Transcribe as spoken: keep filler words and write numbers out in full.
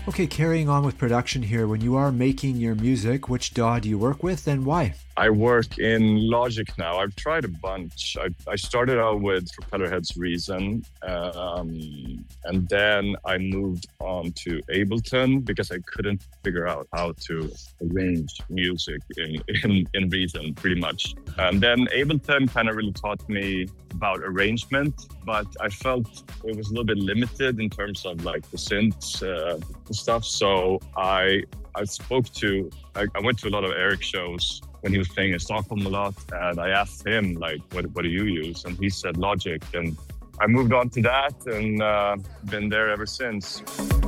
Okay, carrying on with production here, when you are making your music, which D A W do you work with and why? I work in Logic now. I've tried a bunch. I, I started out with Propellerhead's Reason, um, and then I moved on to Ableton because I couldn't figure out how to arrange music in, in, in Reason, pretty much. And then Ableton kind of really taught me about arrangement, but I felt it was a little bit limited in terms of like the synths uh, and stuff. So I I spoke to, I, I went to a lot of Eric shows when he was playing in Stockholm a lot, and I asked him, like, what, what do you use? And he said Logic, and I moved on to that and uh, been there ever since.